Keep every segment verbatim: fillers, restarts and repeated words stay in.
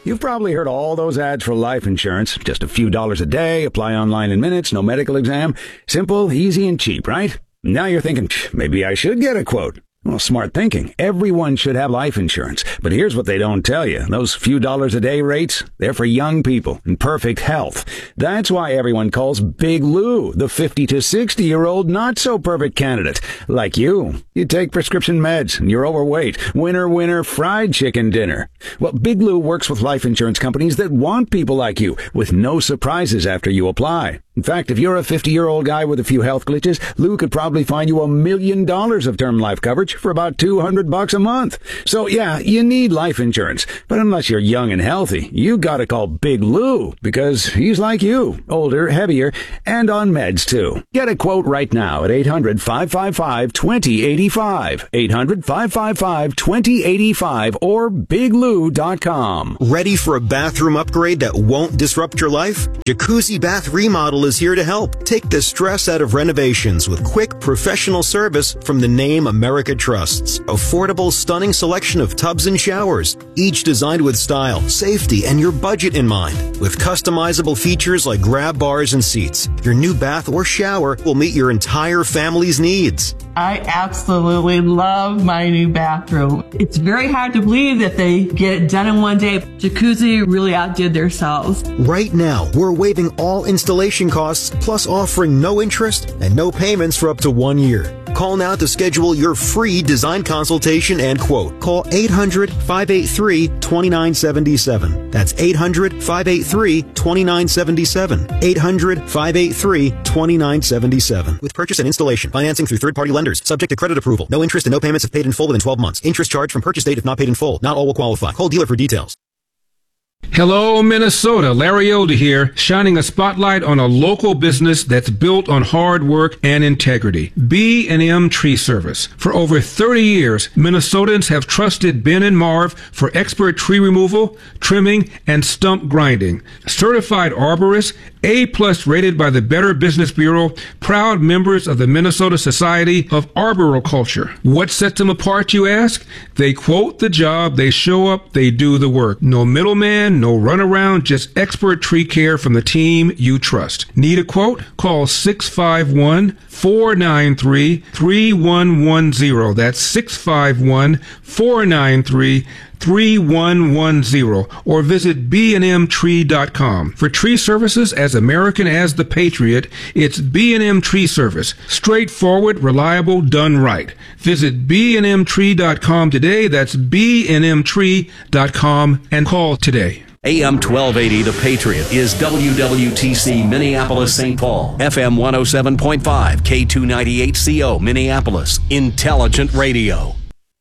You've probably heard all those ads for life insurance. Just a few dollars a day, apply online in minutes, no medical exam. Simple, easy, and cheap, right? Now you're thinking, maybe I should get a quote. Well, smart thinking. Everyone should have life insurance. But here's what they don't tell you. Those few dollars a day rates, they're for young people in perfect health. That's why everyone calls Big Lou the fifty to sixty-year-old not-so-perfect candidate. Like you. You take prescription meds and you're overweight. Winner, winner, fried chicken dinner. Well, Big Lou works with life insurance companies that want people like you, with no surprises after you apply. In fact, if you're a fifty-year-old guy with a few health glitches, Lou could probably find you a million dollars of term life coverage for about two hundred bucks a month. So yeah, you need life insurance. But unless you're young and healthy, you gotta call Big Lou, because he's like you, older, heavier, and on meds too. Get a quote right now at eight hundred, five five five, two zero eight five, eight hundred, five five five, two zero eight five, or big lou dot com. Ready for a bathroom upgrade that won't disrupt your life? Jacuzzi Bath Remodel is here to help. Take the stress out of renovations with quick, professional service from the name America trusts. Affordable, stunning selection of tubs and showers, each designed with style, safety, and your budget in mind. With customizable features like grab bars and seats, your new bath or shower will meet your entire family's needs. I absolutely love my new bathroom. It's very hard to believe that they get it done in one day. Jacuzzi really outdid themselves. Right now, we're waiving all installation costs, plus offering no interest and no payments for up to one year. Call now to schedule your free design consultation and quote. Call eight hundred, five eight three, two nine seven seven. That's eight hundred, five eight three, two nine seven seven. eight hundred, five eight three, two nine seven seven. With purchase and installation, financing through third-party lenders, subject to credit approval. No interest and no payments if paid in full within twelve months. Interest charged from purchase date if not paid in full. Not all will qualify. Call dealer for details. Hello, Minnesota. Larry Elder here, shining a spotlight on a local business that's built on hard work and integrity. B and M Tree Service. For over thirty years, Minnesotans have trusted Ben and Marv for expert tree removal, trimming, and stump grinding. Certified arborists, A-plus rated by the Better Business Bureau, proud members of the Minnesota Society of Arboriculture. What sets them apart, you ask? They quote the job, they show up, they do the work. No middleman, no runaround, just expert tree care from the team you trust. Need a quote? Call six five one, four nine three, three one one zero. That's six five one, four nine three, three one one zero, or visit b and m tree dot com. For tree services as American as the Patriot, it's B and M Tree Service. Straightforward, reliable, done right. Visit b and m tree dot com today. That's b and m tree dot com and call today. A M twelve eighty The Patriot is W W T C Minneapolis Saint Paul, F M one oh seven point five, K two ninety-eight C O Minneapolis, Intelligent Radio.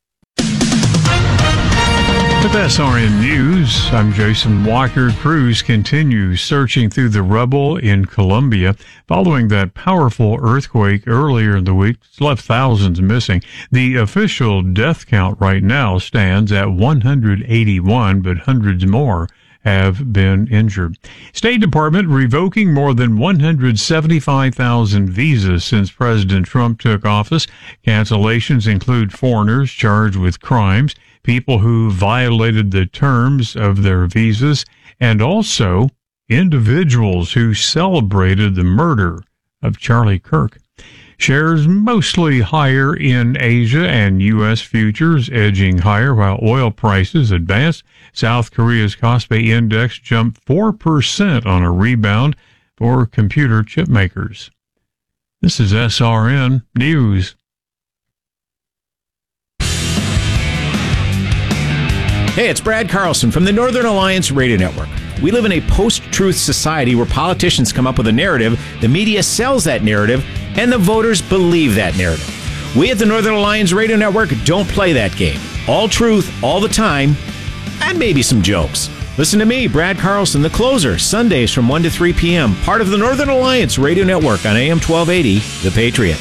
With S R N News, I'm Jason Walker. Crews continue searching through the rubble in Colombia following that powerful earthquake earlier in the week. It's left thousands missing. The official death count right now stands at one hundred eighty-one, but hundreds more have been injured. State Department revoking more than one hundred seventy-five thousand visas since President Trump took office. Cancellations include foreigners charged with crimes, people who violated the terms of their visas, and also individuals who celebrated the murder of Charlie Kirk. Shares mostly higher in Asia, and U S futures edging higher while oil prices advance. South Korea's Kospi index jumped four percent on a rebound for computer chip makers. This is S R N News. Hey, it's Brad Carlson from the Northern Alliance Radio Network. We live in a post-truth society where politicians come up with a narrative, the media sells that narrative, and the voters believe that narrative. We at the Northern Alliance Radio Network don't play that game. All truth, all the time, and maybe some jokes. Listen to me, Brad Carlson, the closer, Sundays from one to three p.m., part of the Northern Alliance Radio Network on A M twelve eighty, The Patriot.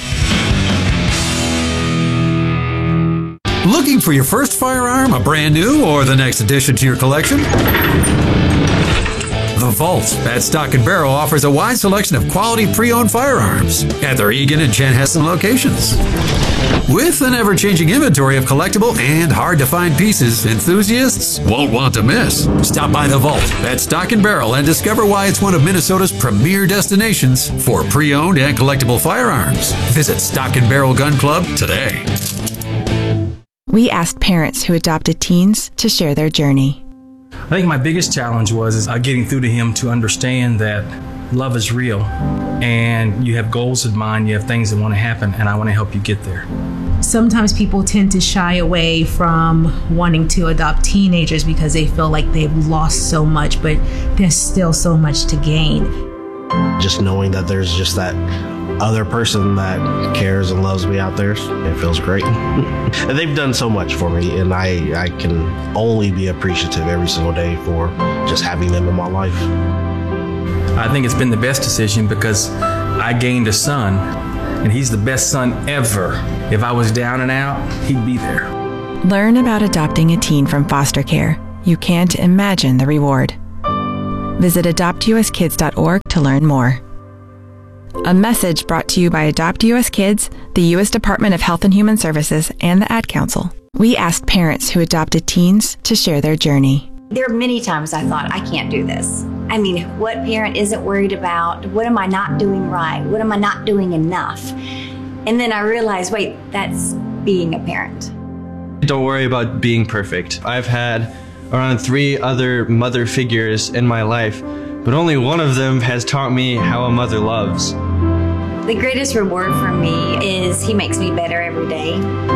Looking for your first firearm, a brand new or the next addition to your collection? The The Vault at Stock and Barrel offers a wide selection of quality pre-owned firearms at their Eagan and Chanhassen locations. With an ever-changing inventory of collectible and hard-to-find pieces, enthusiasts won't want to miss. Stop by The Vault at Stock and Barrel and discover why it's one of Minnesota's premier destinations for pre-owned and collectible firearms. Visit Stock and Barrel Gun Club today. We asked parents who adopted teens to share their journey. I think my biggest challenge was is uh, getting through to him to understand that love is real and you have goals in mind, you have things that want to happen, and I want to help you get there. Sometimes people tend to shy away from wanting to adopt teenagers because they feel like they've lost so much, but there's still so much to gain. Just knowing that there's just that other person that cares and loves me out there, it feels great. And they've done so much for me, and I, I can only be appreciative every single day for just having them in my life. I think it's been the best decision because I gained a son, and he's the best son ever. If I was down and out, he'd be there. Learn about adopting a teen from foster care. You can't imagine the reward. Visit adopt u s kids dot org to learn more. A message brought to you by Adopt U S Kids, the U S Department of Health and Human Services, and the Ad Council. We asked parents who adopted teens to share their journey. There are many times I thought, I can't do this. I mean, what parent isn't worried about, what am I not doing right? What am I not doing enough? And then I realized, wait, that's being a parent. Don't worry about being perfect. I've had around three other mother figures in my life, but only one of them has taught me how a mother loves. The greatest reward for me is he makes me better every day.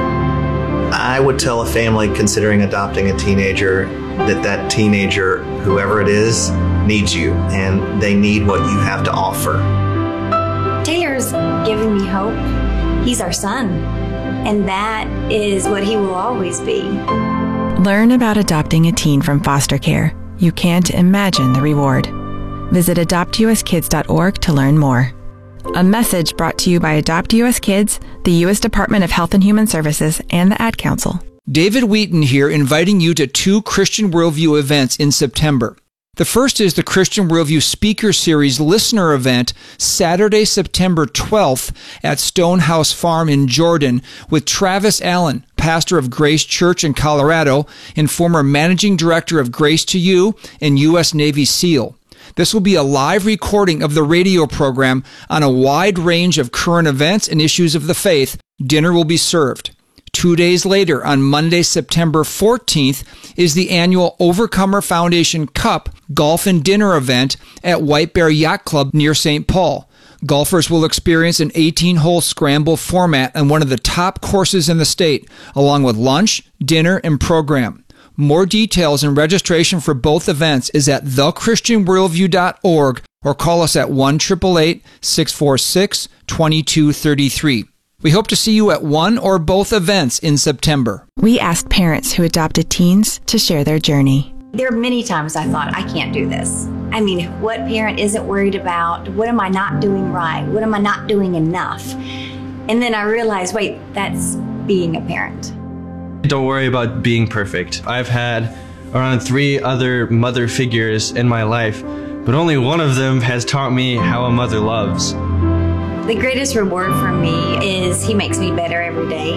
I would tell a family considering adopting a teenager that that teenager, whoever it is, needs you, and they need what you have to offer. Taylor's giving me hope. He's our son, and that is what he will always be. Learn about adopting a teen from foster care. You can't imagine the reward. Visit adopt u s kids dot org to learn more. A message brought to you by Adopt U S Kids, the U S Department of Health and Human Services, and the Ad Council. David Wheaton here, inviting you to two Christian Worldview events in September. The first is the Christian Worldview Speaker Series Listener Event, Saturday, September twelfth at Stonehouse Farm in Jordan, with Travis Allen, pastor of Grace Church in Colorado and former managing director of Grace to You and U S Navy SEAL. This will be a live recording of the radio program on a wide range of current events and issues of the faith. Dinner will be served. Two days later, on Monday, September fourteenth, is the annual Overcomer Foundation Cup Golf and Dinner event at White Bear Yacht Club near Saint Paul. Golfers will experience an eighteen-hole scramble format on one of the top courses in the state, along with lunch, dinner, and program. More details and registration for both events is at the christian worldview dot org or call us at one eight eight eight, six four six, two two three three. We hope to see you at one or both events in September. We asked parents who adopted teens to share their journey. There are many times I thought, I can't do this. I mean, what parent isn't worried about, what am I not doing right? What am I not doing enough? And then I realized, wait, that's being a parent. Don't worry about being perfect. I've had around three other mother figures in my life, but only one of them has taught me how a mother loves. The greatest reward for me is he makes me better every day.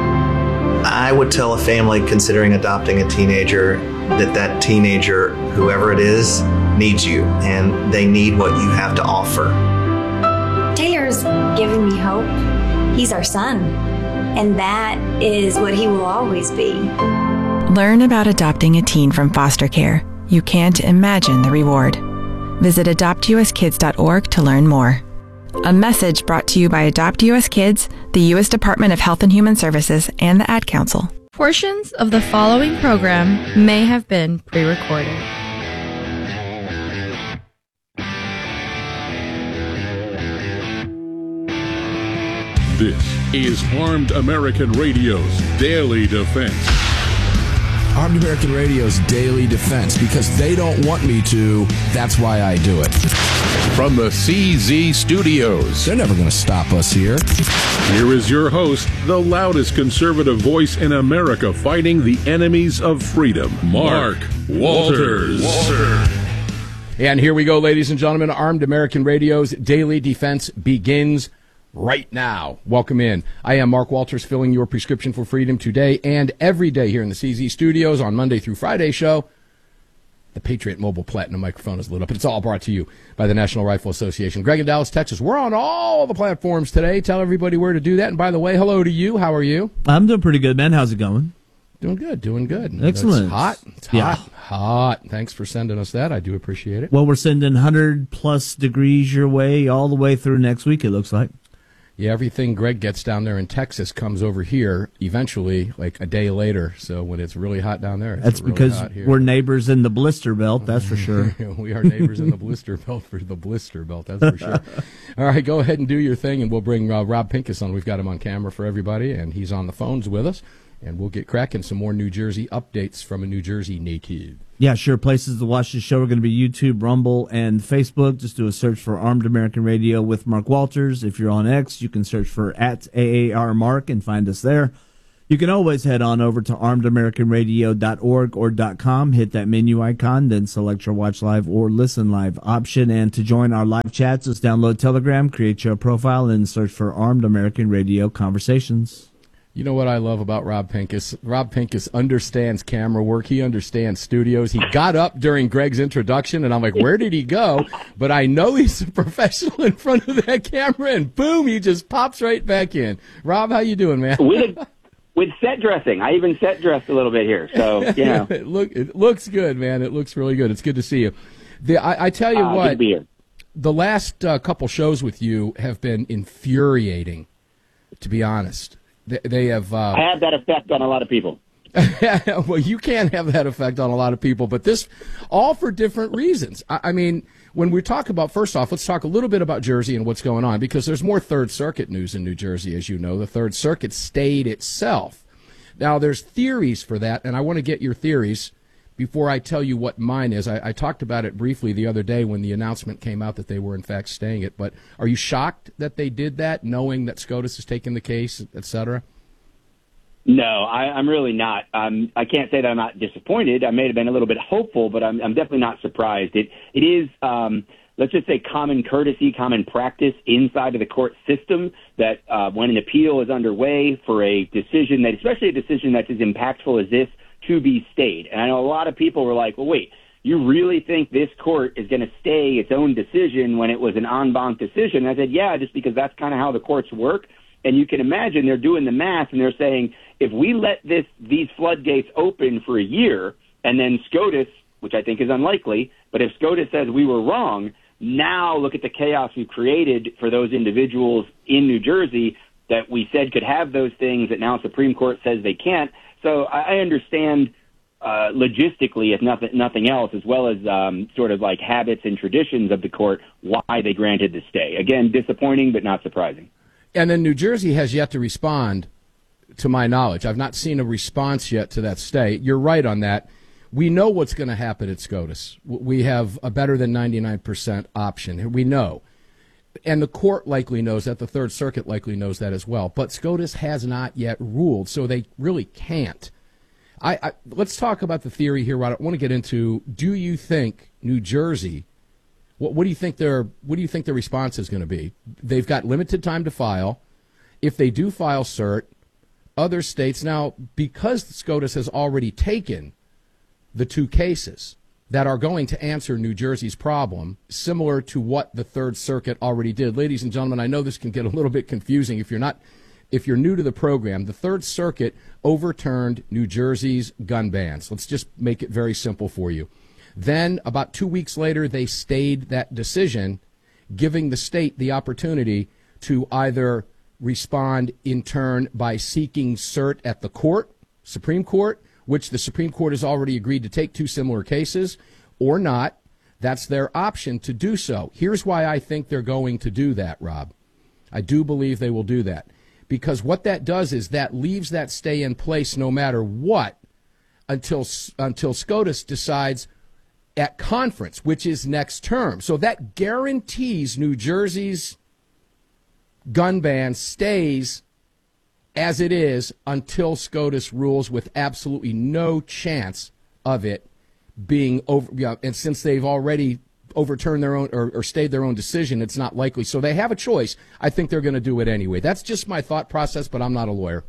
I would tell a family considering adopting a teenager that that teenager, whoever it is, needs you, and they need what you have to offer. Taylor's giving me hope. He's our son, and that is what he will always be. Learn about adopting a teen from foster care. You can't imagine the reward. Visit adopt u s kids dot org to learn more. A message brought to you by Adopt U S Kids, the U S Department of Health and Human Services, and the Ad Council. Portions of the following program may have been pre-recorded. This is Armed American Radio's Daily Defense. Armed American Radio's Daily Defense, because they don't want me to, that's why I do it. From the C Z Studios. They're never going to stop us here. Here is your host, the loudest conservative voice in America fighting the enemies of freedom, Mark Walters. Walters. And here we go, ladies and gentlemen. Armed American Radio's Daily Defense begins right now. Welcome in. I am Mark Walters, filling your prescription for freedom today and every day here in the C Z studios on Monday through Friday show. The Patriot Mobile Platinum microphone is lit up. It's all brought to you by the National Rifle Association. Greg in Dallas, Texas. We're on all the platforms today. Tell everybody where to do that. And by the way, hello to you. How are you? I'm doing pretty good, man. How's it going? Doing good, doing good. Excellent. It's hot. It's hot. Yeah. Hot. Thanks for sending us that. I do appreciate it. Well, we're sending one hundred plus degrees your way all the way through next week, it looks like. Yeah, everything Greg gets down there in Texas comes over here eventually, like a day later. So when it's really hot down there, it's That's really because hot here. we're neighbors in the blister belt, that's for sure. We are neighbors in the blister belt for the blister belt, that's for sure. All right, go ahead and do your thing, and we'll bring uh, Rob Pincus on. We've got him on camera for everybody, and he's on the phones with us. And we'll get cracking some more New Jersey updates from a New Jersey native. Yeah, sure. Places to watch the show are going to be YouTube, Rumble, and Facebook. Just do a search for Armed American Radio with Mark Walters. If you're on X, you can search for at A A R Mark and find us there. You can always head on over to armed american radio dot org or .com, hit that menu icon, then select your Watch Live or Listen Live option. And to join our live chats, just download Telegram, create your profile, and search for Armed American Radio Conversations. You know what I love about Rob Pincus? Rob Pincus understands camera work. He understands studios. He got up during Greg's introduction, and I'm like, where did he go? But I know he's a professional in front of that camera, and boom, he just pops right back in. Rob, how you doing, man? With, with set dressing. I even set dressed a little bit here, so, you know. it, look, it looks good, man. It looks really good. It's good to see you. The, I, I tell you uh, what, good to be here. The last uh, couple shows with you have been infuriating, to be honest. They, they have uh, had that effect on a lot of people. Well, you can have that effect on a lot of people, but this, all for different reasons. I, I mean, when we talk about, first off, let's talk a little bit about Jersey and what's going on, because there's more Third Circuit news in New Jersey, as you know. The Third Circuit stayed itself. Now, there's theories for that, and I want to get your theories before I tell you what mine is. I, I talked about it briefly the other day when the announcement came out that they were, in fact, staying it. But are you shocked that they did that, knowing that SCOTUS has taken the case, et cetera? No, I, I'm really not. Um, I can't say that I'm not disappointed. I may have been a little bit hopeful, but I'm, I'm definitely not surprised. It It is, um, let's just say, common courtesy, common practice inside of the court system that uh, when an appeal is underway for a decision, that especially a decision that's as impactful as this, to be stayed. And I know a lot of people were like, well, wait, you really think this court is going to stay its own decision when it was an en banc decision? And I said, yeah, just because that's kind of how the courts work. And you can imagine they're doing the math, and they're saying, if we let this these floodgates open for a year, and then SCOTUS, which I think is unlikely, but if SCOTUS says we were wrong, now look at the chaos we've created for those individuals in New Jersey that we said could have those things that now Supreme Court says they can't. So I understand uh, logistically, if nothing, nothing else, as well as um, sort of like habits and traditions of the court, why they granted the stay. Again, disappointing, but not surprising. And then New Jersey has yet to respond, to my knowledge. I've not seen a response yet to that stay. You're right on that. We know what's going to happen at SCOTUS. We have a better than ninety-nine percent option. We know. And the court likely knows that. The Third Circuit likely knows that as well. But SCOTUS has not yet ruled, so they really can't. I, I let's talk about the theory here. What I want to get into, do you think New Jersey, what, what do you think their what do you think their response is going to be? They've got limited time to file. If they do file cert, other states now, because SCOTUS has already taken the two cases that are going to answer New Jersey's problem, similar to what the Third Circuit already did. Ladies and gentlemen, I know this can get a little bit confusing if you're not, if you're new to the program. The Third Circuit overturned New Jersey's gun bans. Let's just make it very simple for you. Then, about two weeks later, they stayed that decision, giving the state the opportunity to either respond in turn by seeking cert at the court, Supreme Court, which the Supreme Court has already agreed to take two similar cases, or not. That's their option to do so. Here's why I think they're going to do that, Rob. I do believe they will do that. Because what that does is that leaves that stay in place no matter what until until SCOTUS decides at conference, which is next term. So that guarantees New Jersey's gun ban stays as it is until SCOTUS rules, with absolutely no chance of it being over. You know, and since they've already overturned their own or, or stayed their own decision. It's not likely. So they have a choice. I think they're going to do it anyway. That's just my thought process, but I'm not a lawyer.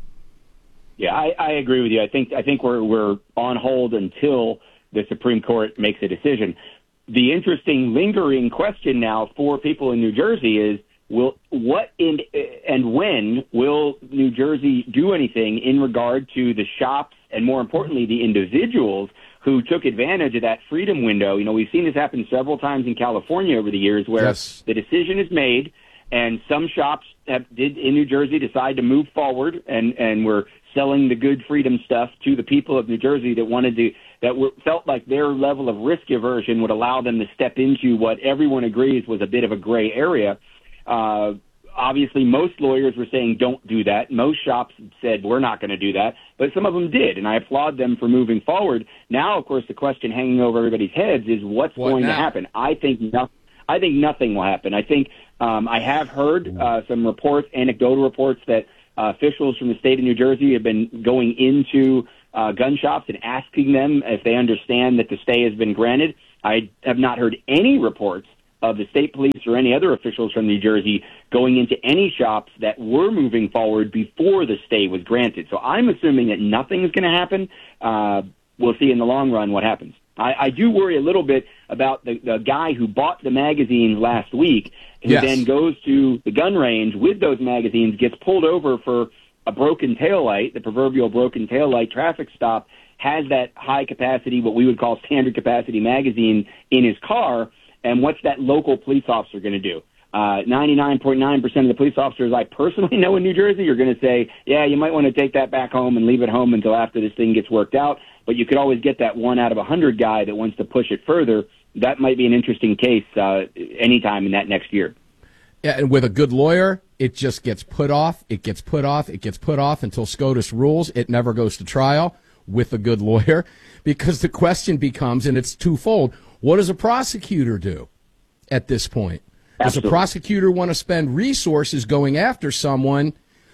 Yeah, I, I agree with you. I think I think we're we're on hold until the Supreme Court makes a decision. The interesting lingering question now for people in New Jersey is, will what in and when will New Jersey do anything in regard to the shops and, more importantly, the individuals who took advantage of that freedom window? You know, we've seen this happen several times in California over the years, where yes. the decision is made and some shops have, did in New Jersey decide to move forward and and were selling the good freedom stuff to the people of New Jersey that wanted to, that were, felt like their level of risk aversion would allow them to step into what everyone agrees was a bit of a gray area. Uh, obviously, most lawyers were saying don't do that. Most shops said we're not going to do that, but some of them did, and I applaud them for moving forward. Now, of course, the question hanging over everybody's heads is what's what going now? to happen. I think no, I think nothing will happen. I think um, I have heard uh, some reports, anecdotal reports, that uh, officials from the state of New Jersey have been going into uh, gun shops and asking them if they understand that the stay has been granted. I have not heard any reports of the state police or any other officials from New Jersey going into any shops that were moving forward before the stay was granted. So I'm assuming that nothing is going to happen. Uh, we'll see in the long run what happens. I, I do worry a little bit about the, the guy who bought the magazines last week, who Yes. then goes to the gun range with those magazines, gets pulled over for a broken taillight, the proverbial broken taillight traffic stop, has that high capacity, what we would call standard capacity magazine in his car. And what's that local police officer going to do? Uh, ninety-nine point nine percent of the police officers I personally know in New Jersey are going to say, yeah, you might want to take that back home and leave it home until after this thing gets worked out. But you could always get that one out of a hundred guy that wants to push it further. That might be an interesting case uh, anytime in that next year. Yeah, and with a good lawyer, it just gets put off. It gets put off. It gets put off until SCOTUS rules. It never goes to trial with a good lawyer, because the question becomes, and it's twofold, what does a prosecutor do at this point? Does Absolutely. a prosecutor want to spend resources going after someone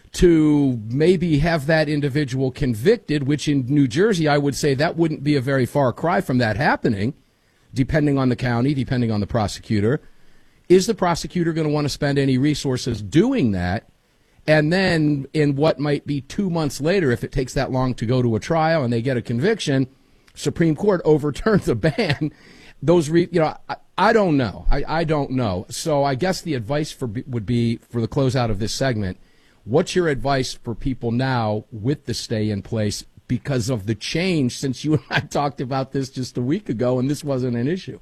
to maybe have that individual convicted, which in New Jersey, I would say that wouldn't be a very far cry from that happening, depending on the county, depending on the prosecutor. Is the prosecutor going to want to spend any resources doing that? And then in what might be two months later, if it takes that long to go to a trial and they get a conviction, Supreme Court overturns the ban. Those, re, you know, I, I don't know. I, I don't know. So I guess the advice for would be, for the closeout of this segment, what's your advice for people now with the stay in place because of the change since you and I talked about this just a week ago and this wasn't an issue?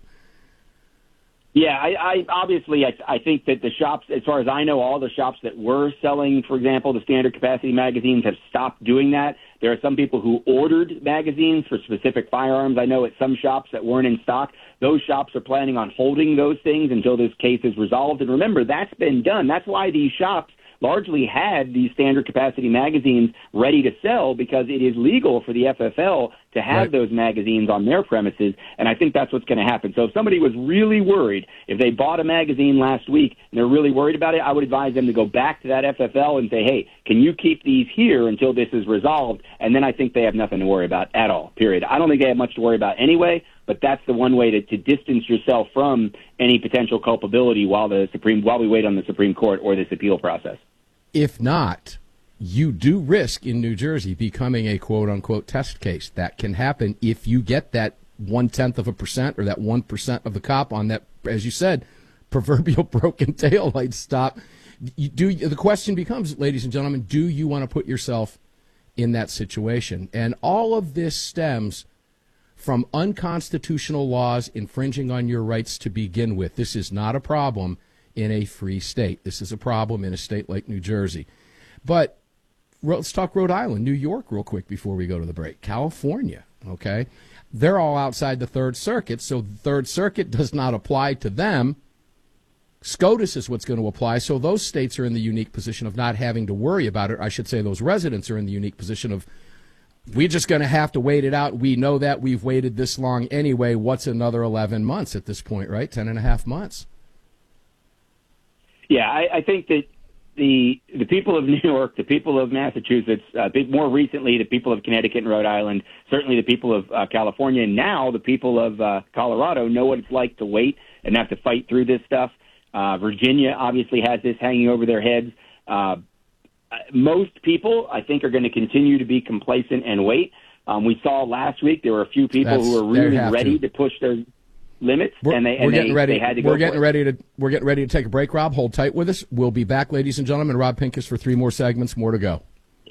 Yeah, I, I obviously I, I think that the shops, as far as I know, all the shops that were selling, for example, the standard capacity magazines have stopped doing that. There are some people who ordered magazines for specific firearms. I know at some shops that weren't in stock. Those shops are planning on holding those things until this case is resolved. And remember, that's been done. That's why these shops largely had these standard capacity magazines ready to sell, because it is legal for the F F L to have Right. those magazines on their premises, and I think that's what's going to happen. So if somebody was really worried, if they bought a magazine last week and they're really worried about it, I would advise them to go back to that F F L and say, hey, can you keep these here until this is resolved? And then I think they have nothing to worry about at all, period. I don't think they have much to worry about anyway, but that's the one way to, to distance yourself from any potential culpability while the Supreme while we wait on the Supreme Court or this appeal process. If not, you do risk in New Jersey becoming a quote-unquote test case. That can happen if you get that one-tenth of a percent or that one percent of the cop on that, as you said, proverbial broken taillight stop. You do, the question becomes, ladies and gentlemen, do you want to put yourself in that situation? And all of this stems from unconstitutional laws infringing on your rights to begin with. This is not a problem in a free state. This is a problem in a state like New Jersey. But let's talk Rhode Island, New York real quick before we go to the break. California, okay? They're all outside the Third Circuit, so the Third Circuit does not apply to them. SCOTUS is what's going to apply, so those states are in the unique position of not having to worry about it. I should say those residents are in the unique position of, we're just going to have to wait it out. We know that. We've waited this long anyway. What's another eleven months at this point, right? Ten and a half months. Yeah, I, I think that the the people of New York, the people of Massachusetts, uh, more recently the people of Connecticut and Rhode Island, certainly the people of uh, California, and now the people of uh, Colorado know what it's like to wait and have to fight through this stuff. Uh, Virginia obviously has this hanging over their heads. Uh, most people, I think, are going to continue to be complacent and wait. Um, we saw last week there were a few people That's, who were really ready to. to push their limits, We're, and they, we're and getting they, ready. they had to go we're getting for it. ready to. We're getting ready to take a break. Rob, hold tight with us. We'll be back, ladies and gentlemen. Rob Pincus for three more segments. More to go.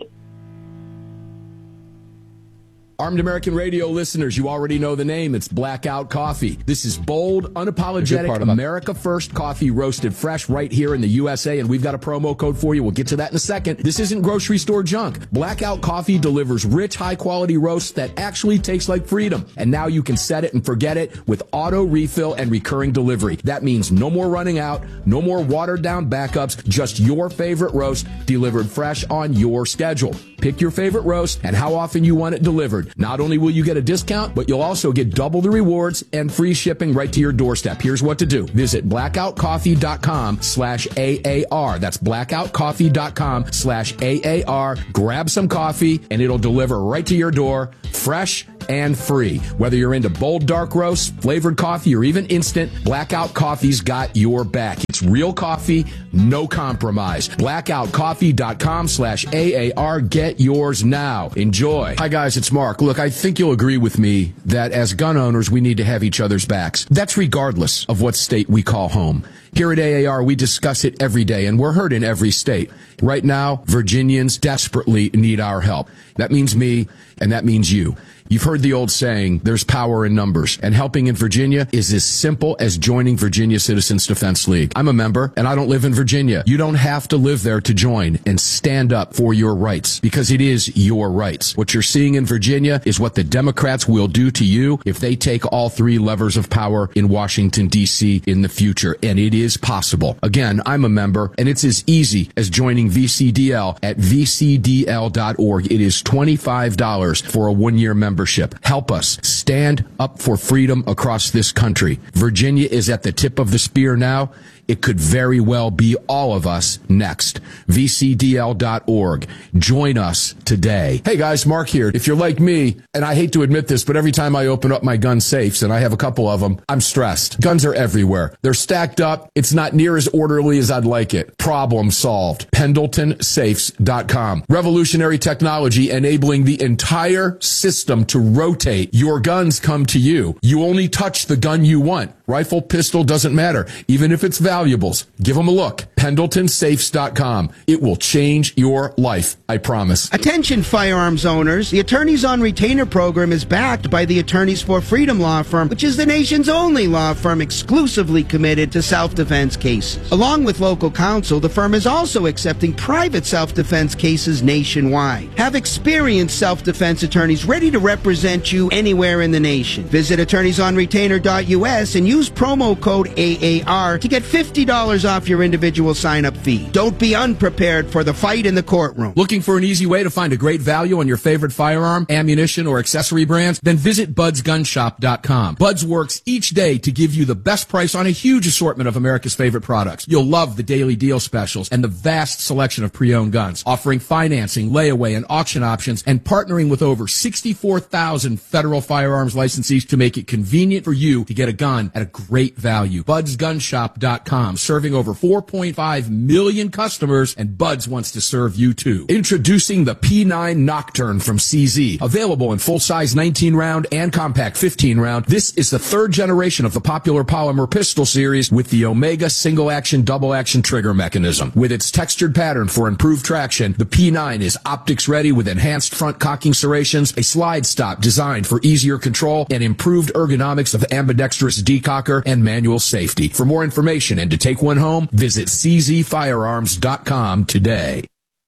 Armed American Radio listeners, you already know the name. It's Blackout Coffee. This is bold, unapologetic, America First coffee roasted fresh right here in the U S A, and we've got a promo code for you. We'll get to that in a second. This isn't grocery store junk. Blackout Coffee delivers rich, high-quality roasts that actually taste like freedom. And now you can set it and forget it with auto refill and recurring delivery. That means no more running out, no more watered-down backups, just your favorite roast delivered fresh on your schedule. Pick your favorite roast and how often you want it delivered. Not only will you get a discount, but you'll also get double the rewards and free shipping right to your doorstep. Here's what to do. Visit blackoutcoffee.com slash AAR. That's blackoutcoffee.com slash AAR. Grab some coffee and it'll deliver right to your door, fresh and free. Whether you're into bold dark roast, flavored coffee, or even instant, Blackout Coffee's got your back. It's real coffee, no compromise. blackoutcoffee.com slash AAR. Get yours now. Enjoy. Hi guys, it's Mark. Look, I think you'll agree with me that as gun owners, we need to have each other's backs. That's regardless of what state we call home. Here at A A R, we discuss it every day, and we're heard in every state. Right now, Virginians desperately need our help. That means me, and that means you. You've heard the old saying, there's power in numbers, and helping in Virginia is as simple as joining Virginia Citizens Defense League. I'm a member, and I don't live in Virginia. You don't have to live there to join and stand up for your rights, because it is your rights. What you're seeing in Virginia is what the Democrats will do to you if they take all three levers of power in Washington, D C in the future, and it is possible. Again, I'm a member, and it's as easy as joining V C D L at v c d l dot org. It is twenty-five dollars for a one-year membership. Help us stand up for freedom across this country. Virginia is at the tip of the spear now. It could very well be all of us next. v c d l dot org. Join us today. Hey guys, Mark here. If you're like me, and I hate to admit this, but every time I open up my gun safes, and I have a couple of them, I'm stressed. Guns are everywhere. They're stacked up. It's not near as orderly as I'd like it. Problem solved. Pendleton Safes dot com. Revolutionary technology enabling the entire system to rotate. Your guns come to you. You only touch the gun you want. Rifle, pistol, doesn't matter. Even if it's valuables, give them a look. Pendleton Safes dot com. It will change your life, I promise. Attention firearms owners. The Attorneys on Retainer program is backed by the Attorneys for Freedom law firm, which is the nation's only law firm exclusively committed to self-defense cases. Along with local counsel, the firm is also accepting private self-defense cases nationwide. Have experienced self-defense attorneys ready to represent you anywhere in the nation. Visit attorneys on retainer dot u s and use promo code A A R to get fifty dollars off your individual sign-up fee. Don't be unprepared for the fight in the courtroom. Looking for an easy way to find a great value on your favorite firearm, ammunition, or accessory brands? Then visit buds gun shop dot com. Buds works each day to give you the best price on a huge assortment of America's favorite products. You'll love the daily deal specials and the vast selection of pre-owned guns, offering financing, layaway, and auction options, and partnering with over sixty-four thousand federal firearms licensees to make it convenient for you to get a gun at a great value. buds gun shop dot com, serving over four point five million customers, and Buds wants to serve you too. Introducing the P nine Nocturne from C Z. Available in full-size nineteen round and compact fifteen round, this is the third generation of the popular polymer pistol series with the Omega single-action, double-action trigger mechanism. With its textured pattern for improved traction, the P nine is optics-ready with enhanced front cocking serrations, a slide stop designed for easier control, and improved ergonomics of ambidextrous decocker and manual safety. For more information and to take one home, visit c z firearms dot com today.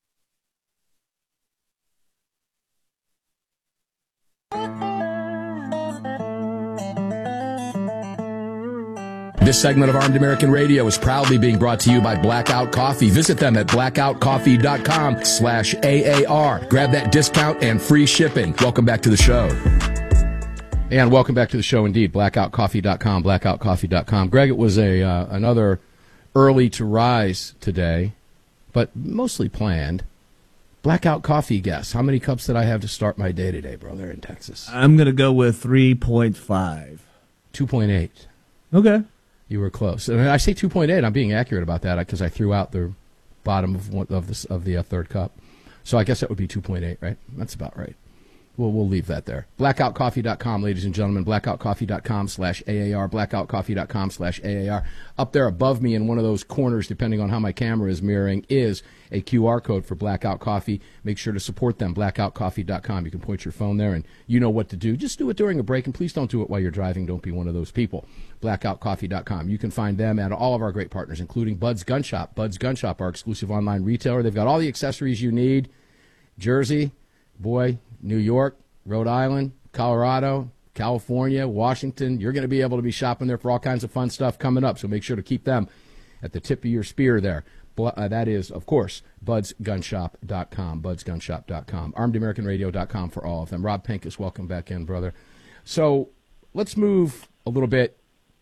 This segment of Armed American Radio is proudly being brought to you by Blackout Coffee. Visit them at blackout coffee dot com slash A A R. Grab that discount and free shipping. Welcome back to the show. And welcome back to the show indeed. blackout coffee dot com, blackout coffee dot com. Greg, it was a uh, another early to rise today. but mostly planned. Blackout coffee guess. How many cups did I have to start my day today, brother, in Texas? I'm going to go with three point five. two point eight. Okay. You were close. And I say two point eight. I'm being accurate about that because I threw out the bottom of one, of, this, of the uh, third cup. So I guess that would be two point eight, right? That's about right. We'll, we'll leave that there. blackout coffee dot com, ladies and gentlemen. blackout coffee dot com slash A A R. blackout coffee dot com slash A A R. Up there above me in one of those corners, depending on how my camera is mirroring, is a Q R code for Blackout Coffee. Make sure to support them, blackout coffee dot com. You can point your phone there, and you know what to do. Just do it during a break, and please don't do it while you're driving. Don't be one of those people. blackout coffee dot com. You can find them and all of our great partners, including Bud's Gun Shop. Bud's Gun Shop, our exclusive online retailer. They've got all the accessories you need. Jersey, boy, New York, Rhode Island, Colorado, California, Washington. You're going to be able to be shopping there for all kinds of fun stuff coming up, so make sure to keep them at the tip of your spear there. Uh, that is, of course, buds gun shop dot com, buds gun shop dot com, armed american radio dot com for all of them. Rob Pincus, welcome back in, brother. So let's move a little bit.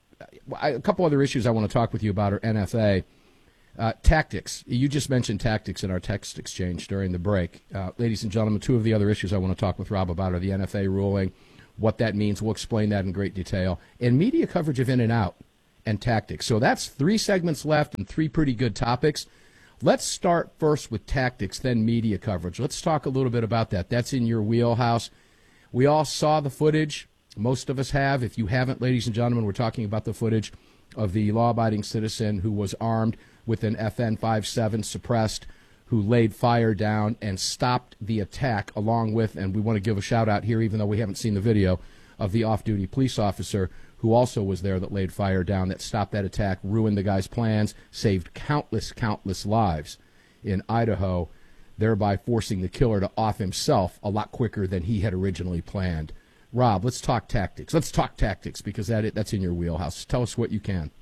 I, a couple other issues I want to talk with you about are N F A. Uh, tactics. You just mentioned tactics in our text exchange during the break. Uh, ladies and gentlemen, two of the other issues I want to talk with Rob about are the N F A ruling, what that means. We'll explain that in great detail, and media coverage of in and out and tactics. So that's three segments left and three pretty good topics. Let's start first with tactics, then media coverage. Let's talk a little bit about that. That's in your wheelhouse. We all saw the footage. Most of us have. If you haven't, ladies and gentlemen, we're talking about the footage of the law-abiding citizen who was armed with an F N fifty-seven suppressed, who laid fire down and stopped the attack, along with, and we want to give a shout-out here, even though we haven't seen the video, of the off-duty police officer who also was there that laid fire down, that stopped that attack, ruined the guy's plans, saved countless, countless lives in Idaho, thereby forcing the killer to off himself a lot quicker than he had originally planned. Rob, let's talk tactics. Let's talk tactics, because that that's in your wheelhouse. Tell us what you can.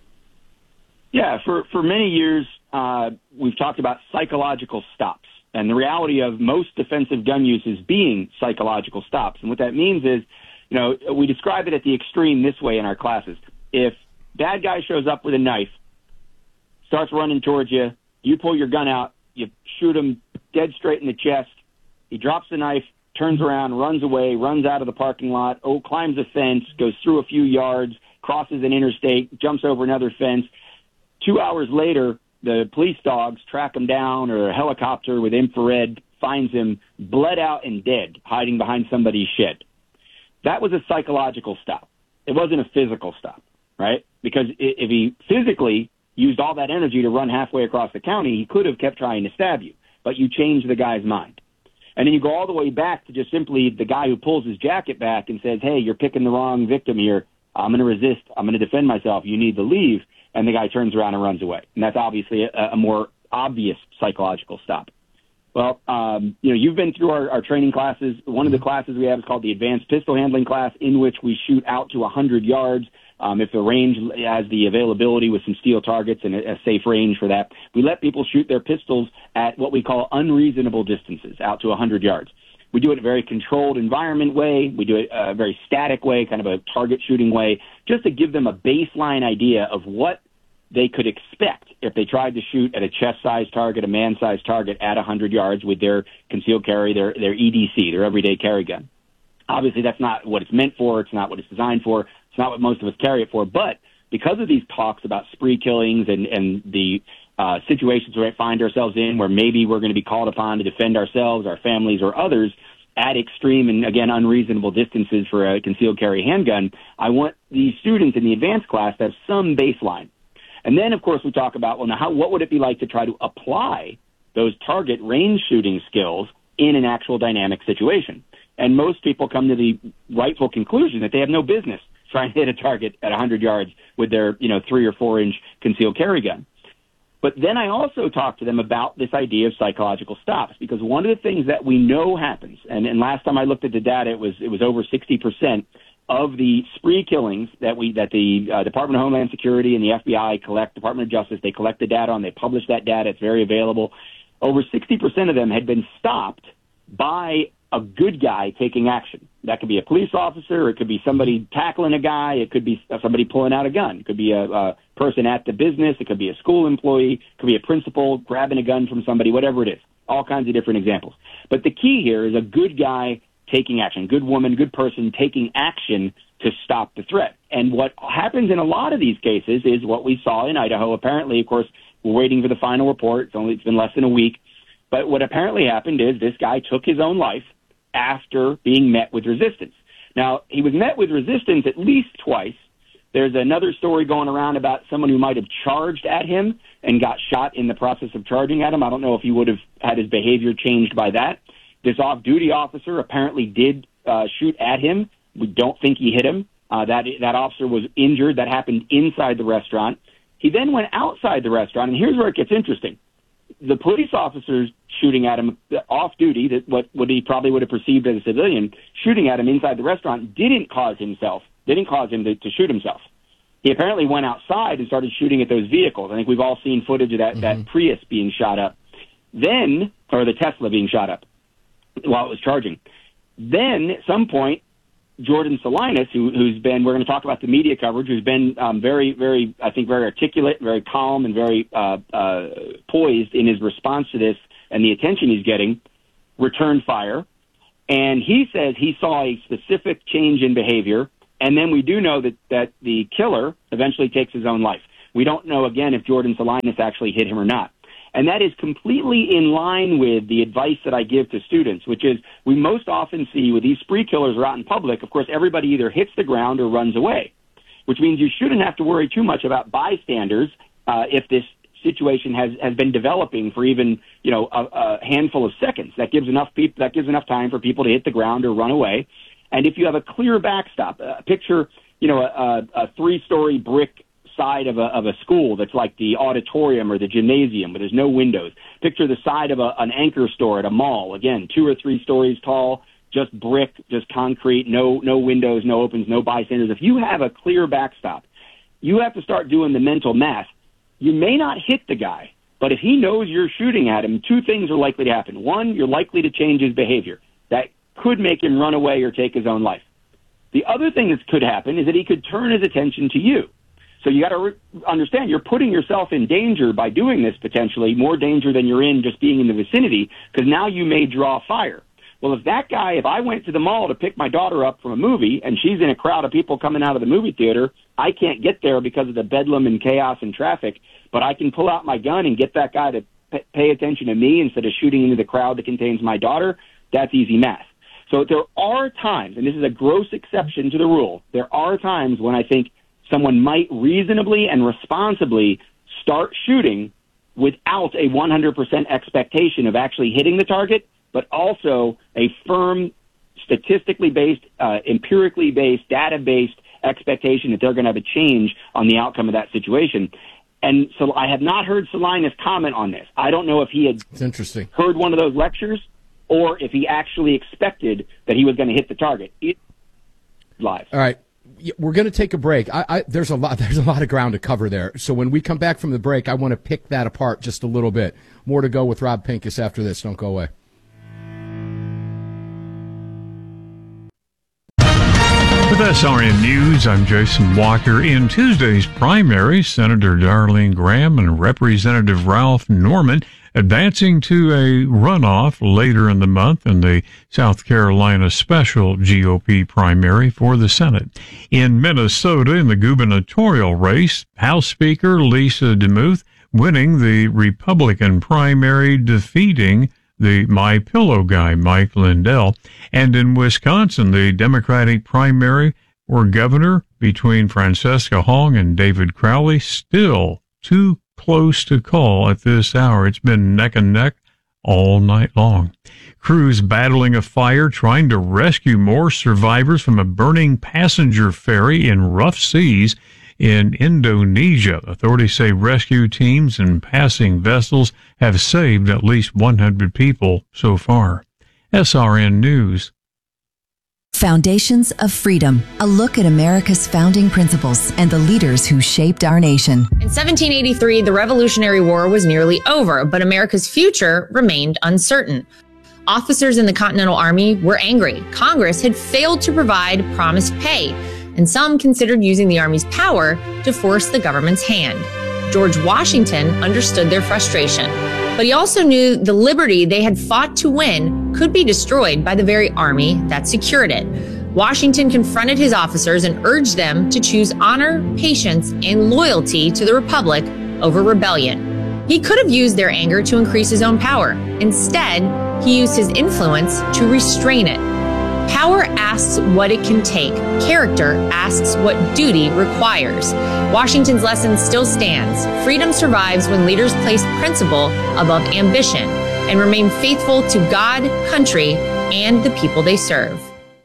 Yeah, for, for many years, uh, we've talked about psychological stops, and the reality of most defensive gun use is being psychological stops. And what that means is, you know, we describe it at the extreme this way in our classes. If bad guy shows up with a knife, starts running towards you, you pull your gun out, you shoot him dead straight in the chest, he drops the knife, turns around, runs away, runs out of the parking lot, oh, climbs a fence, goes through a few yards, crosses an interstate, jumps over another fence. Two hours later, the police dogs track him down, or a helicopter with infrared finds him bled out and dead, hiding behind somebody's shed. That was a psychological stop. It wasn't a physical stop, right? Because if he physically used all that energy to run halfway across the county, he could have kept trying to stab you, but you changed the guy's mind. And then you go all the way back to just simply the guy who pulls his jacket back and says, hey, you're picking the wrong victim here. I'm going to resist. I'm going to defend myself. You need to leave. And the guy turns around and runs away. And that's obviously a, a more obvious psychological stop. Well, um, you know, you've been through our, our training classes. One of the classes we have is called the Advanced Pistol Handling class, in which we shoot out to one hundred yards. Um, if the range has the availability with some steel targets and a, a safe range for that, we let people shoot their pistols at what we call unreasonable distances, out to one hundred yards. We do it in a very controlled environment way. We do it a very static way, kind of a target shooting way, just to give them a baseline idea of what they could expect if they tried to shoot at a chest-sized target, a man-sized target at one hundred yards with their concealed carry, their, their E D C, their everyday carry gun. Obviously, that's not what it's meant for. It's not what it's designed for. It's not what most of us carry it for. But because of these talks about spree killings and, and the uh, situations we find ourselves in where maybe we're going to be called upon to defend ourselves, our families, or others at extreme and, again, unreasonable distances for a concealed carry handgun, I want the students in the advanced class to have some baseline. And then, of course, we talk about, well, now, how, what would it be like to try to apply those target range shooting skills in an actual dynamic situation? And most people come to the rightful conclusion that they have no business trying to hit a target at one hundred yards with their, you know, three or four inch concealed carry gun. But then I also talk to them about this idea of psychological stops, because one of the things that we know happens, and, and last time I looked at the data, it was it was over sixty percent of the spree killings that we that the uh, Department of Homeland Security and the F B I collect, Department of Justice, they collect the data on, they publish that data, it's very available. Over sixty percent of them had been stopped by a good guy taking action. That could be a police officer. It could be somebody tackling a guy. It could be somebody pulling out a gun. It could be a, a person at the business. It could be a school employee. It could be a principal grabbing a gun from somebody, whatever it is. All kinds of different examples. But the key here is a good guy taking action, good woman, good person taking action to stop the threat. And what happens in a lot of these cases is what we saw in Idaho. Apparently, of course, we're waiting for the final report. It's only it's been less than a week. But what apparently happened is this guy took his own life after being met with resistance. Now, he was met with resistance at least twice. There's another story going around about someone who might have charged at him and got shot in the process of charging at him. I don't know if he would have had his behavior changed by that. This off-duty officer apparently did uh, shoot at him. We don't think he hit him. Uh, that that officer was injured. That happened inside the restaurant. He then went outside the restaurant, and here's where it gets interesting. The police officers shooting at him off-duty, that what, what he probably would have perceived as a civilian, shooting at him inside the restaurant, didn't cause himself, didn't cause him to, to shoot himself. He apparently went outside and started shooting at those vehicles. I think we've all seen footage of that, mm-hmm. that Prius being shot up. Then, or the Tesla being shot up while it was charging. Then, at some point, Jordan Salinas, who, who's been, we're going to talk about the media coverage, who's been um, very, very, I think, very articulate, very calm, and very uh, uh, poised in his response to this and the attention he's getting, returned fire. And he says he saw a specific change in behavior. And then we do know that, that the killer eventually takes his own life. We don't know, again, if Jordan Salinas actually hit him or not. And that is completely in line with the advice that I give to students, which is we most often see with these spree killers are out in public, of course, everybody either hits the ground or runs away, which means you shouldn't have to worry too much about bystanders uh, if this situation has, has been developing for even, you know, a, a handful of seconds. That gives enough people, that gives enough time for people to hit the ground or run away. And if you have a clear backstop, uh, picture, you know, a, a three-story brick side of a of a school that's like the auditorium or the gymnasium where there's no windows. Picture the side of a, an anchor store at a mall. Again, two or three stories tall, just brick, just concrete, no no windows, no opens, no bystanders. If you have a clear backstop, you have to start doing the mental math. You may not hit the guy, but if he knows you're shooting at him, two things are likely to happen. One, you're likely to change his behavior. That could make him run away or take his own life. The other thing that could happen is that he could turn his attention to you. So you got to re- understand you're putting yourself in danger by doing this, potentially more danger than you're in just being in the vicinity, because now you may draw fire. Well, if that guy, if I went to the mall to pick my daughter up from a movie and she's in a crowd of people coming out of the movie theater, I can't get there because of the bedlam and chaos and traffic, but I can pull out my gun and get that guy to p- pay attention to me instead of shooting into the crowd that contains my daughter. That's easy math. So there are times, and this is a gross exception to the rule, there are times when I think someone might reasonably and responsibly start shooting without a one hundred percent expectation of actually hitting the target, but also a firm, statistically based, uh, empirically based, data-based expectation that they're going to have a change on the outcome of that situation. And so I have not heard Salinas comment on this. I don't know if he had it's interesting. heard one of those lectures or if he actually expected that he was going to hit the target. It, live. All right. We're going to take a break. I, I, there's a lot. There's a lot of ground to cover there. So when we come back from the break, I want to pick that apart just a little bit. More to go with Rob Pincus after this. Don't go away. With S R N News, I'm Jason Walker. In Tuesday's primary, Senator Darlene Graham and Representative Ralph Norman advancing to a runoff later in the month in the South Carolina special G O P primary for the Senate. In Minnesota, in the gubernatorial race, House Speaker Lisa DeMuth winning the Republican primary, defeating the My Pillow guy, Mike Lindell. And in Wisconsin, the Democratic primary for governor between Francesca Hong and David Crowley, still too close to call at this hour. It's been neck and neck all night long. Crews battling a fire, trying to rescue more survivors from a burning passenger ferry in rough seas in Indonesia. Authorities say rescue teams and passing vessels have saved at least one hundred people so far. S R N News. Foundations of Freedom, a look at America's founding principles and the leaders who shaped our nation. In seventeen eighty-three, the Revolutionary War was nearly over, but America's future remained uncertain. Officers in the Continental Army were angry. Congress had failed to provide promised pay, and some considered using the Army's power to force the government's hand. George Washington understood their frustration, but he also knew the liberty they had fought to win could be destroyed by the very army that secured it. Washington confronted his officers and urged them to choose honor, patience, and loyalty to the Republic over rebellion. He could have used their anger to increase his own power. Instead, he used his influence to restrain it. Power asks what it can take. Character asks what duty requires. Washington's lesson still stands. Freedom survives when leaders place principle above ambition and remain faithful to God, country, and the people they serve.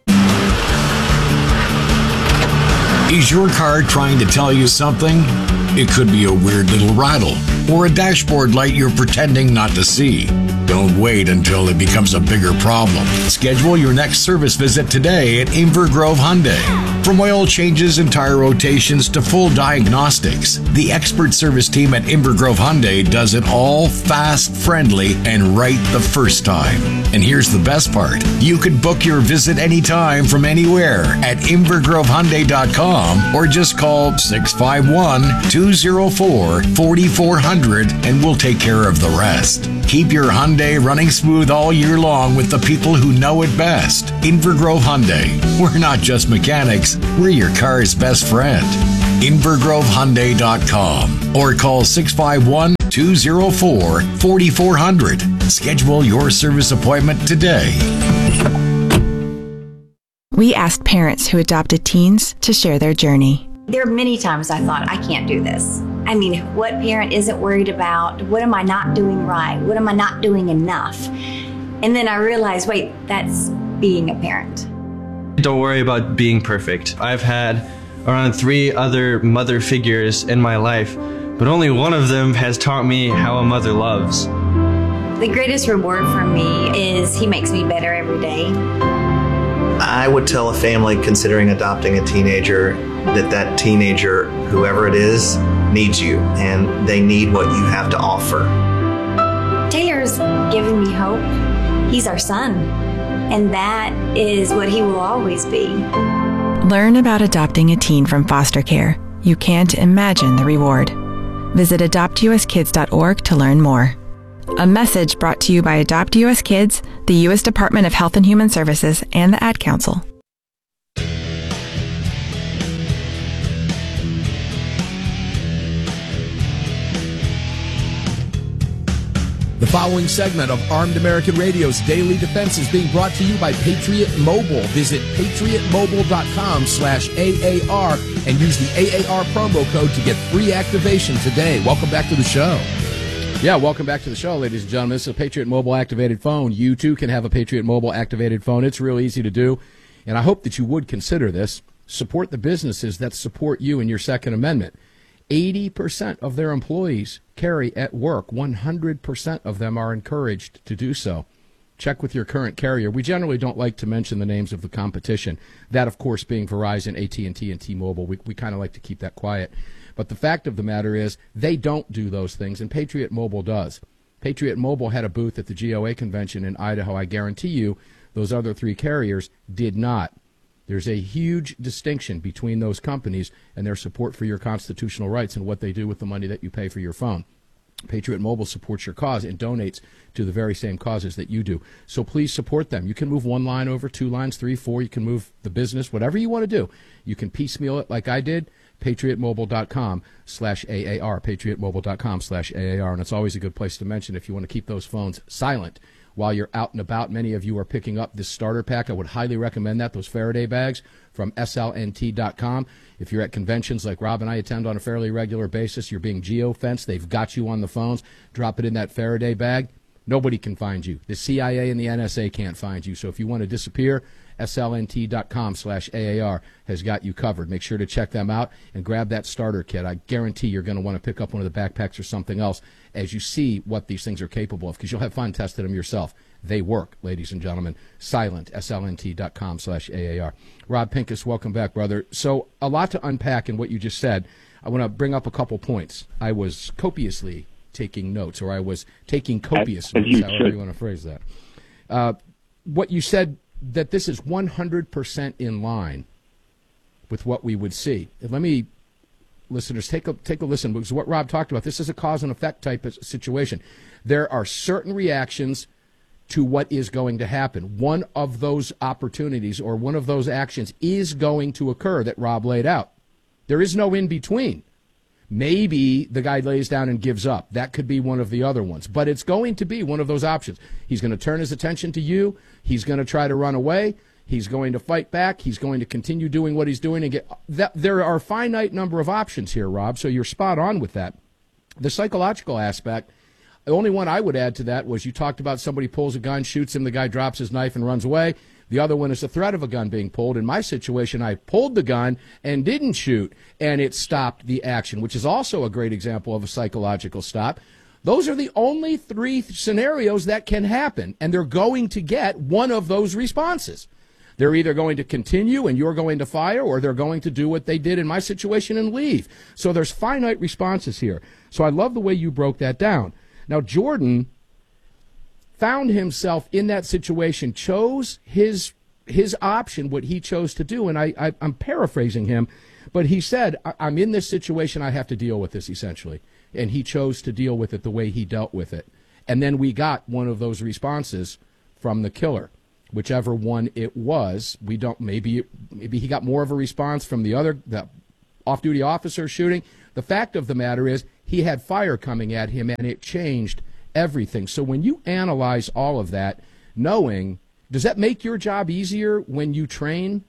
Is your car trying to tell you something? It could be a weird little rattle or a dashboard light you're pretending not to see. Don't wait until it becomes a bigger problem. Schedule your next service visit today at Inver Grove Hyundai. From oil changes and tire rotations to full diagnostics, the expert service team at Inver Grove Hyundai does it all fast, friendly, and right the first time. And here's the best part. You can book your visit anytime from anywhere at inver grove hyundai dot com or just call six five one, two oh four, four four zero zero and we'll take care of the rest. Keep your Hyundai running smooth all year long with the people who know it best. Inver Grove Hyundai. We're not just mechanics, we're your car's best friend. inver grove hyundai dot com or call six five one, two oh four, four four zero zero. Schedule your service appointment today. We asked parents who adopted teens to share their journey. There are many times I thought, I can't do this. I mean, what parent isn't worried about, what am I not doing right? What am I not doing enough? And then I realized, wait, that's being a parent. Don't worry about being perfect. I've had around three other mother figures in my life, but only one of them has taught me how a mother loves. The greatest reward for me is he makes me better every day. I would tell a family considering adopting a teenager that that teenager, whoever it is, needs you, and they need what you have to offer. Taylor's given me hope. He's our son, and that is what he will always be. Learn about adopting a teen from foster care. You can't imagine the reward. Visit adopt u s kids dot org to learn more. A message brought to you by Adopt U S Kids, the U S Department of Health and Human Services, and the Ad Council. The following segment of Armed American Radio's Daily Defense is being brought to you by Patriot Mobile. Visit patriot mobile dot com slash A A R and use the A A R promo code to get free activation today. Welcome back to the show. Yeah, welcome back to the show, ladies and gentlemen. This is a Patriot Mobile activated phone. You too can have a Patriot Mobile activated phone. It's real easy to do, and I hope that you would consider this. Support the businesses that support you in your Second Amendment. eighty percent of their employees carry at work. one hundred percent of them are encouraged to do so. Check with your current carrier. We generally don't like to mention the names of the competition. That, of course, being Verizon, A T and T, and T-Mobile. We, we kind of like to keep that quiet. But the fact of the matter is they don't do those things, and Patriot Mobile does. Patriot Mobile had a booth at the G O A convention in Idaho. I guarantee you those other three carriers did not. There's a huge distinction between those companies and their support for your constitutional rights and what they do with the money that you pay for your phone. Patriot Mobile supports your cause and donates to the very same causes that you do. So please support them. You can move one line over, two lines, three, four. You can move the business, whatever you want to do. You can piecemeal it like I did. patriot mobile dot com slash A A R. patriot mobile dot com slash A A R. And it's always a good place to mention if you want to keep those phones silent while you're out and about. Many of you are picking up this starter pack. I would highly recommend that, those Faraday bags from S L N T dot com. If you're at conventions like Rob and I attend on a fairly regular basis, you're being geo-fenced, they've got you on the phones, drop it in that Faraday bag. Nobody can find you. The C I A and the N S A can't find you. So if you want to disappear, S L N T dot com slash A A R has got you covered. Make sure to check them out and grab that starter kit. I guarantee you're going to want to pick up one of the backpacks or something else as you see what these things are capable of, because you'll have fun testing them yourself. They work, ladies and gentlemen. Silent, S L N T dot com slash A A R. Rob Pincus, welcome back, brother. So a lot to unpack in what you just said. I want to bring up a couple points. I was copiously taking notes, or I was taking copious As, as notes, however should. you want to phrase that. Uh, what you said, that this is one hundred percent in line with what we would see. And let me, listeners, take a, take a listen, because what Rob talked about, this is a cause and effect type of situation. There are certain reactions to what is going to happen. One of those opportunities or one of those actions is going to occur that Rob laid out. There is no in between. Maybe the guy lays down and gives up. That could be one of the other ones. But it's going to be one of those options. He's going to turn his attention to you. He's going to try to run away. He's going to fight back. He's going to continue doing what he's doing. And get that. There are a finite number of options here, Rob, so you're spot on with that. The psychological aspect, the only one I would add to that was you talked about somebody pulls a gun, shoots him, the guy drops his knife and runs away. The other one is the threat of a gun being pulled. In my situation, I pulled the gun and didn't shoot, and it stopped the action, which is also a great example of a psychological stop. Those are the only three scenarios that can happen, and they're going to get one of those responses. They're either going to continue and you're going to fire, or they're going to do what they did in my situation and leave. So there's finite responses here. So I love the way you broke that down. Now, Jordan found himself in that situation, chose his his option, what he chose to do, and I, I, I'm paraphrasing him, but he said, I'm in this situation, I have to deal with this, essentially. And he chose to deal with it the way he dealt with it. And then we got one of those responses from the killer. Whichever one it was, we don't, maybe maybe he got more of a response from the other, the off-duty officer shooting. The fact of the matter is, he had fire coming at him, and it changed everything. So when you analyze all of that, knowing, does that make your job easier when you train?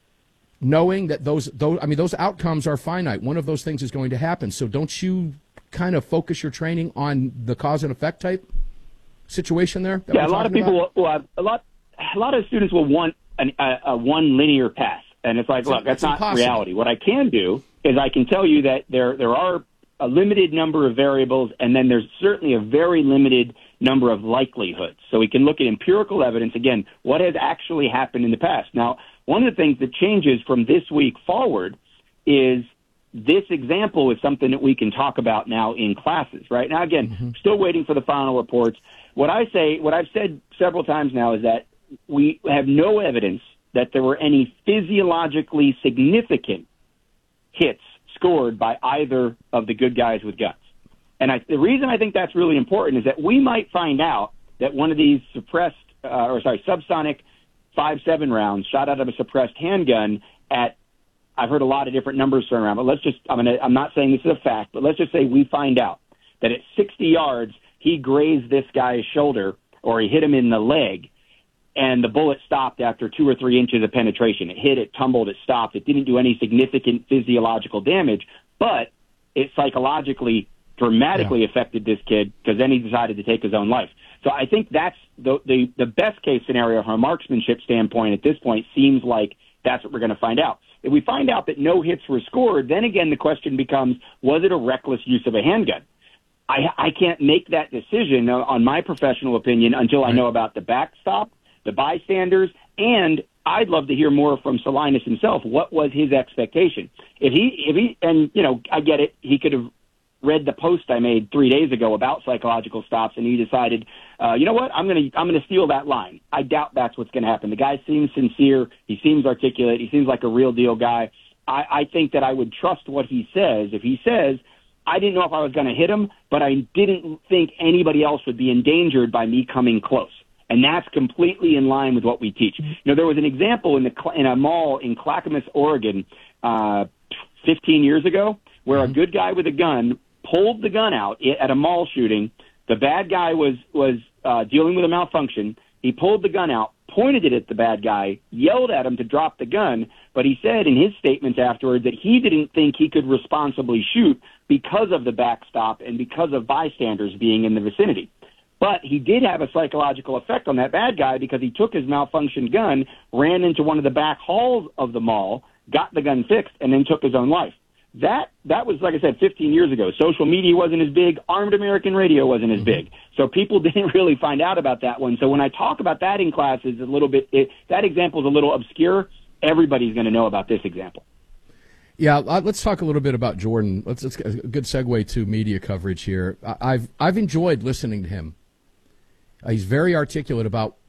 Knowing that those, those, I mean, those outcomes are finite. One of those things is going to happen. So don't you kind of focus your training on the cause and effect type situation there? Yeah, a lot of people will, will have, a lot, a lot of students will want an, a, a one linear path, and it's like, it's, look, that's not impossible. Reality. What I can do is I can tell you that there there are a limited number of variables, and then there's certainly a very limited number of likelihoods. So we can look at empirical evidence, again, what has actually happened in the past. Now, one of the things that changes from this week forward is this example is something that we can talk about now in classes, right? Now, again, mm-hmm. still waiting for the final reports. What I say, what I've said several times now is that we have no evidence that there were any physiologically significant hits scored by either of the good guys with guns. And I, the reason I think that's really important is that we might find out that one of these suppressed, uh, or sorry, subsonic five seven rounds shot out of a suppressed handgun at, I've heard a lot of different numbers thrown around, but let's just, I'm gonna, I'm not saying this is a fact, but let's just say we find out that at sixty yards, he grazed this guy's shoulder, or he hit him in the leg, and the bullet stopped after two or three inches of penetration. It hit, it tumbled, it stopped. It didn't do any significant physiological damage, but it psychologically dramatically yeah. affected this kid, because then he decided to take his own life. So I think that's the, the, the best case scenario from a marksmanship standpoint at this point. Seems like that's what we're going to find out. If we find out that no hits were scored, then again the question becomes, was it a reckless use of a handgun? I, I can't make that decision on my professional opinion until right. I know about the backstop, the bystanders, and I'd love to hear more from Salinas himself. What was his expectation? If he, if he, and you know, I get it. He could have read the post I made three days ago about psychological stops, and he decided, uh, you know what, I'm going to, I'm going to steal that line. I doubt that's what's going to happen. The guy seems sincere. He seems articulate. He seems like a real deal guy. I, I think that I would trust what he says. If he says, I didn't know if I was going to hit him, but I didn't think anybody else would be endangered by me coming close. And that's completely in line with what we teach. You know, there was an example in the in a mall in Clackamas, Oregon, uh, fifteen years ago, where mm-hmm. a good guy with a gun pulled the gun out at a mall shooting. The bad guy was was uh, dealing with a malfunction. He pulled the gun out, pointed it at the bad guy, yelled at him to drop the gun, but he said in his statements afterwards that he didn't think he could responsibly shoot because of the backstop and because of bystanders being in the vicinity. But he did have a psychological effect on that bad guy, because he took his malfunctioned gun, ran into one of the back halls of the mall, got the gun fixed, and then took his own life. That that was, like I said, fifteen years ago. Social media wasn't as big. Armed American Radio wasn't as big. So people didn't really find out about that one. So when I talk about that in classes a little bit, it, that example is a little obscure. Everybody's going to know about this example. Yeah, let's talk a little bit about Jordan. Let's, let's a good segue to media coverage here. I've I've enjoyed listening to him. Uh, he's very articulate about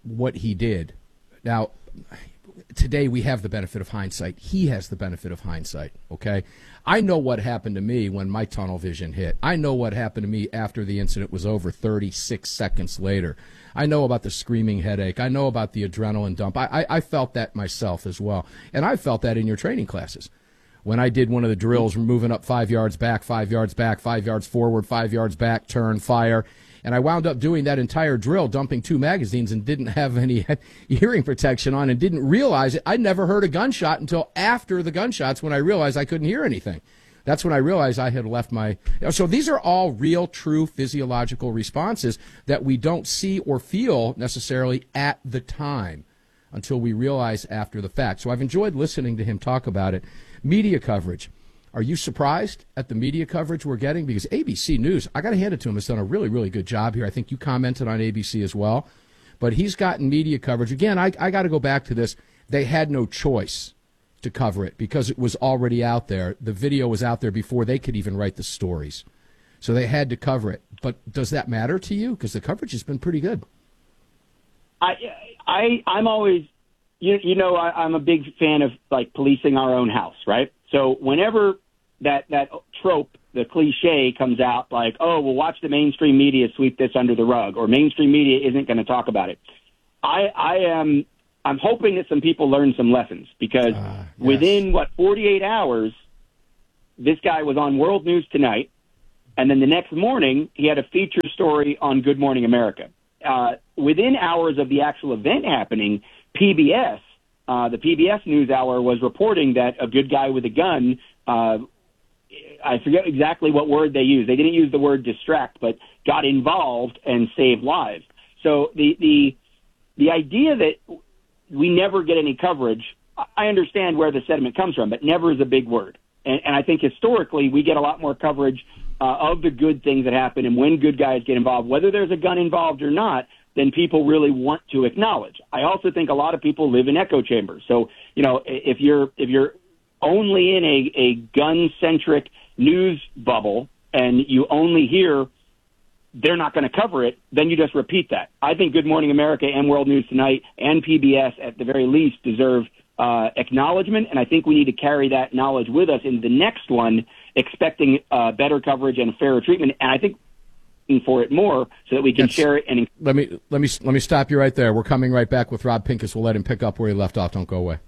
what he did. Now, today we have the benefit of hindsight. He has the benefit of hindsight, okay? I know what happened to me when my tunnel vision hit. I know what happened to me after the incident was over thirty-six seconds later. I know about the screaming headache. I know about the adrenaline dump. I, I, I felt that myself as well. And I felt that in your training classes. When I did one of the drills, moving up five yards back, five yards back, five yards forward, five yards back, turn, fire. And I wound up doing that entire drill, dumping two magazines, and didn't have any hearing protection on and didn't realize it. I never heard a gunshot until after the gunshots when I realized I couldn't hear anything. That's when I realized I had left my... So these are all real, true physiological responses that we don't see or feel necessarily at the time until we realize after the fact. So I've enjoyed listening to him talk about it. Media coverage. Are you surprised at the media coverage we're getting? Because A B C News, I got to hand it to him, has done a really, really good job here. I think you commented on A B C as well. But he's gotten media coverage. Again, I, I got to go back to this. They had no choice to cover it because it was already out there. The video was out there before they could even write the stories. So they had to cover it. But does that matter to you? Because the coverage has been pretty good. I, I, I'm always, you, you know, I, I'm a big fan of, like, policing our own house, right? So whenever that that trope, the cliche comes out, like, oh, well, watch the mainstream media sweep this under the rug, or mainstream media isn't going to talk about it. I, I am I'm hoping that some people learn some lessons, because uh, yes. within, what, forty-eight hours, this guy was on World News Tonight, and then the next morning he had a feature story on Good Morning America. Uh, within hours of the actual event happening, P B S, uh, the P B S NewsHour was reporting that a good guy with a gun, uh, I forget exactly what word they used. They didn't use the word distract, but got involved and saved lives. So the the the idea that we never get any coverage, I understand where the sentiment comes from, but never is a big word. And, and I think historically we get a lot more coverage uh, of the good things that happen and when good guys get involved, whether there's a gun involved or not, than people really want to acknowledge. I also think a lot of people live in echo chambers. So, you know, if you're if you're only in a, a gun-centric news bubble and you only hear they're not going to cover it, then you just repeat that. I think Good Morning America and World News Tonight and P B S at the very least deserve uh, acknowledgement, and I think we need to carry that knowledge with us in the next one, expecting uh, better coverage and fairer treatment. And I think for it more so that we can yes. share it. And let me let me let me stop you right there. We're coming right back with Rob Pincus. We'll let him pick up where he left off. Don't go away.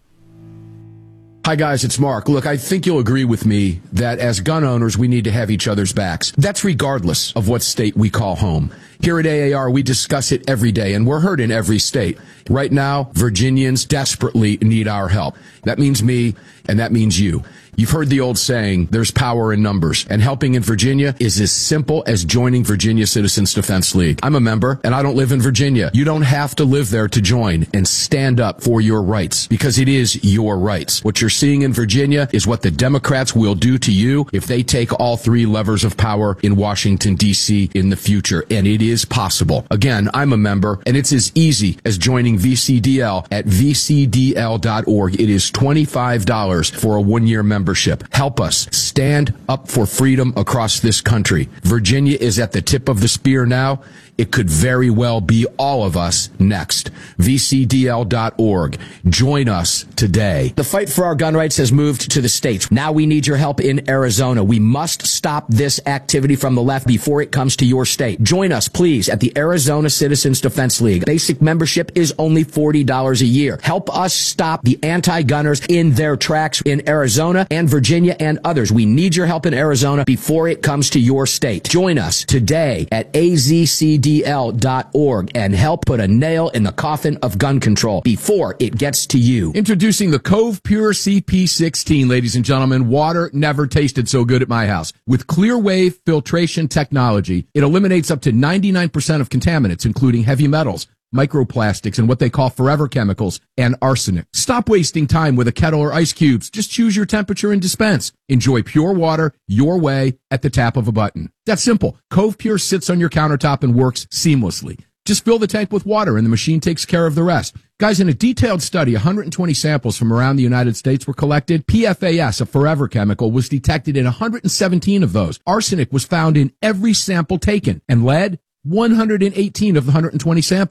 Hi, guys, it's Mark. Look, I think you'll agree with me that as gun owners, we need to have each other's backs. That's regardless of what state we call home. Here at A A R, we discuss it every day, and we're heard in every state. Right now, Virginians desperately need our help. That means me, and that means you. You've heard the old saying, there's power in numbers, and helping in Virginia is as simple as joining Virginia Citizens Defense League. I'm a member, and I don't live in Virginia. You don't have to live there to join and stand up for your rights, because it is your rights. What you're seeing in Virginia is what the Democrats will do to you if they take all three levers of power in Washington, D C in the future, and it is possible. Again, I'm a member, and it's as easy as joining V C D L at v c d l dot org. It is twenty-five dollars for a one-year membership. Help us stand up for freedom across this country. Virginia is at the tip of the spear now. It could very well be all of us next. v c d l dot org. Join us today. The fight for our gun rights has moved to the states. Now we need your help in Arizona. We must stop this activity from the left before it comes to your state. Join us, please, at the Arizona Citizens Defense League. Basic membership is only forty dollars a year. Help us stop the anti-gunners in their tracks in Arizona and Virginia and others. We need your help in Arizona before it comes to your state. Join us today at a z c d l dot org and help put a nail in the coffin of gun control before it gets to you. Introducing the Cove Pure C P sixteen, ladies and gentlemen. Water never tasted so good at my house. With clear wave filtration technology, it eliminates up to ninety-nine percent of contaminants, including heavy metals, microplastics, and what they call forever chemicals, and arsenic. Stop wasting time with a kettle or ice cubes. Just choose your temperature and dispense. Enjoy pure water your way at the tap of a button. That's simple. Cove Pure sits on your countertop and works seamlessly. Just fill the tank with water and the machine takes care of the rest. Guys, in a detailed study, one hundred twenty samples from around the United States were collected. P F A S, a forever chemical, was detected in one hundred seventeen of those. Arsenic was found in every sample taken, and lead, one hundred eighteen of the one hundred twenty samples.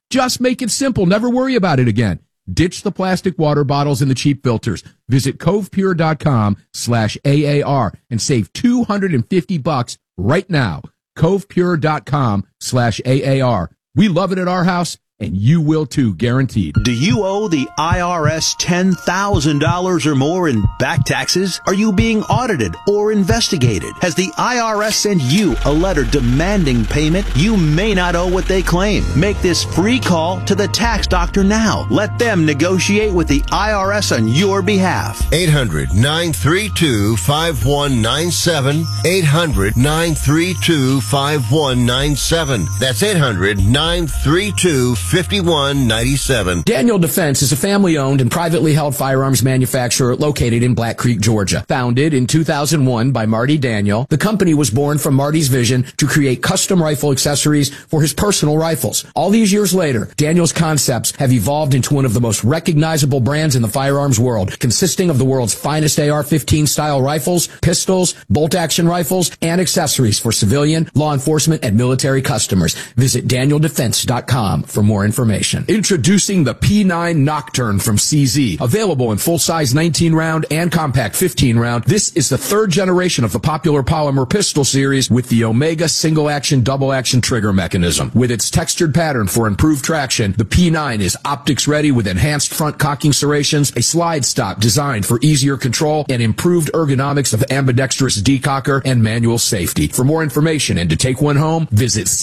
Just make it simple. Never worry about it again. Ditch the plastic water bottles and the cheap filters. Visit covepure.com slash AAR and save two hundred fifty bucks right now. covepure.com slash AAR. We love it at our house, and you will too, guaranteed. Do you owe the I R S ten thousand dollars or more in back taxes? Are you being audited or investigated? Has the I R S sent you a letter demanding payment? You may not owe what they claim. Make this free call to the tax doctor now. Let them negotiate with the I R S on your behalf. eight hundred nine three two five one nine seven. eight hundred nine three two five one nine seven. That's eight hundred nine three two fifty-one ninety-seven. Daniel Defense is a family-owned and privately held firearms manufacturer located in Black Creek, Georgia. Founded in two thousand one by Marty Daniel, the company was born from Marty's vision to create custom rifle accessories for his personal rifles. All these years later, Daniel's concepts have evolved into one of the most recognizable brands in the firearms world, consisting of the world's finest A R fifteen style rifles, pistols, bolt-action rifles, and accessories for civilian, law enforcement, and military customers. Visit daniel defense dot com for more information. Introducing the P nine Nocturne from C Z. Available in full-size nineteen round and compact fifteen round, this is the third generation of the popular polymer pistol series with the Omega single-action, double-action trigger mechanism. With its textured pattern for improved traction, the P nine is optics-ready with enhanced front cocking serrations, a slide stop designed for easier control, and improved ergonomics of ambidextrous decocker and manual safety. For more information and to take one home, visit